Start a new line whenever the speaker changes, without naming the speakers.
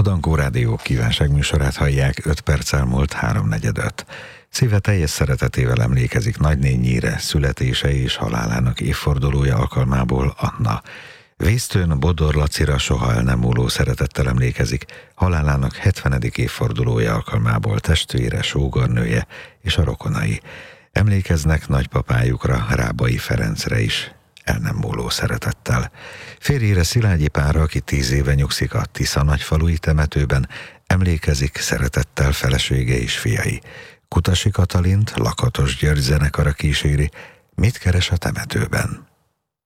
A Dankó Rádió kívánságműsorát hallják, 5 perc elmúlt 3:45. Szíve teljes szeretetével emlékezik nagynényére, születése és halálának évfordulója alkalmából Anna. Vésztőn Bodor Lacira soha el nem múló szeretettel emlékezik, halálának 70. évfordulója alkalmából testvére, sógornője és a rokonai. Emlékeznek nagypapájukra, Rábai Ferencre is, el nem múló szeretettel. Férjére, Szilágyi Pálra, aki 10 éve nyugszik a Tisza nagyfalui temetőben, emlékezik szeretettel felesége és fiai. Kutasi Katalint Lakatos György zenekara kíséri, Mit keres a temetőben?